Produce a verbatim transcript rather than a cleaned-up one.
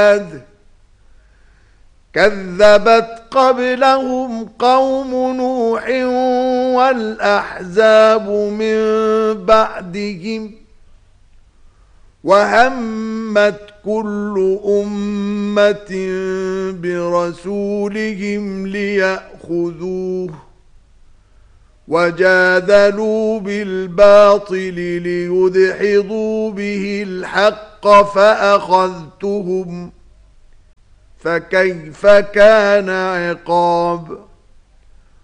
كذبت قبلهم قوم نوح والأحزاب من بعدهم وهمت كل أمة برسولهم ليأخذوه وجادلوا بالباطل ليدحضوا به الحق فأخذتهم فكيف كان عقاب